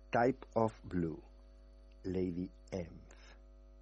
Type of Blue, Lady Emth.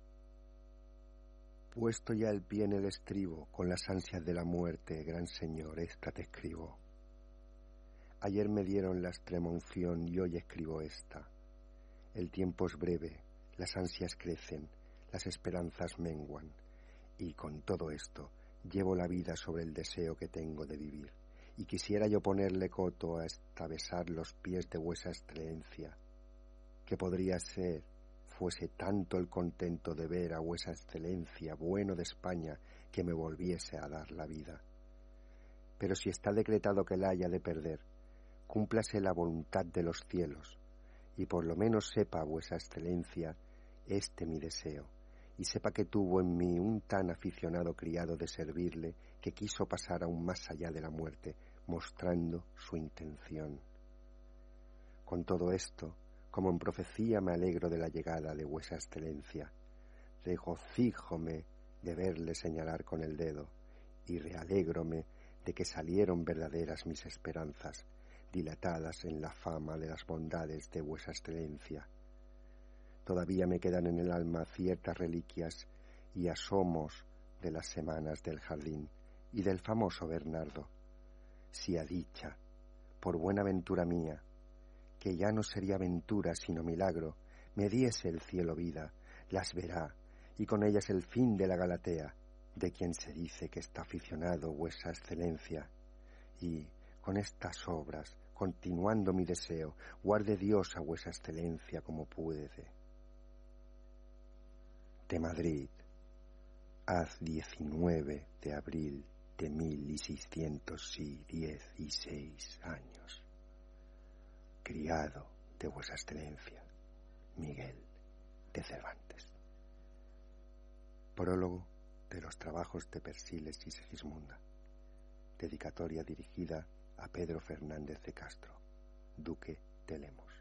Puesto ya el pie en el estribo, con las ansias de la muerte, gran señor, esta te escribo. Ayer me dieron la extrema unción y hoy escribo esta. El tiempo es breve, las ansias crecen, las esperanzas menguan, y con todo esto llevo la vida sobre el deseo que tengo de vivir, y quisiera yo ponerle coto hasta besar los pies de vuesa excelencia, que podría ser fuese tanto el contento de ver a vuesa excelencia bueno de España que me volviese a dar la vida. Pero si está decretado que la haya de perder, cúmplase la voluntad de los cielos, y por lo menos sepa vuesa excelencia este mi deseo, y sepa que tuvo en mí un tan aficionado criado de servirle que quiso pasar aún más allá de la muerte, mostrando su intención. Con todo esto, como en profecía me alegro de la llegada de vuesa excelencia, regocíjome de verle señalar con el dedo, y realégrome de que salieron verdaderas mis esperanzas, dilatadas en la fama de las bondades de vuesa excelencia. Todavía me quedan en el alma ciertas reliquias y asomos de las semanas del jardín y del famoso Bernardo. Si a dicha, por buena ventura mía, que ya no sería ventura sino milagro, me diese el cielo vida, las verá, y con ellas el fin de la Galatea, de quien se dice que está aficionado vuesa excelencia, y con estas obras, continuando mi deseo, guarde Dios a vuesa excelencia como puede. De Madrid, haz 19 de abril de 1616 años. Criado de vuesa excelencia, Miguel de Cervantes. Prólogo de los trabajos de Persiles y Segismunda. Dedicatoria dirigida a Pedro Fernández de Castro, duque de Lemos.